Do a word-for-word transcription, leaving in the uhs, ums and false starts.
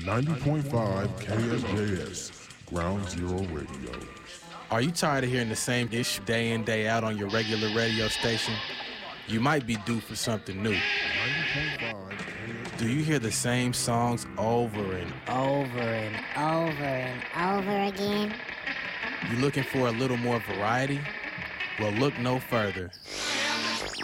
ninety point five K S J S, Ground Zero Radio. Are you tired of hearing the same ish day in, day out on your regular radio station? You might be due for something new. Do you hear the same songs over and over and over and over again? You looking for a little more variety? Well, look no further.